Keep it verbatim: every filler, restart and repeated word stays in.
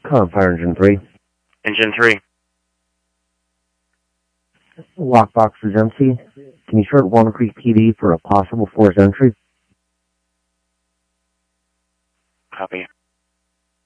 Com, Fire Engine three. Engine three. Lockbox is empty. Can you start Walnut Creek P D for a possible forced entry? Copy.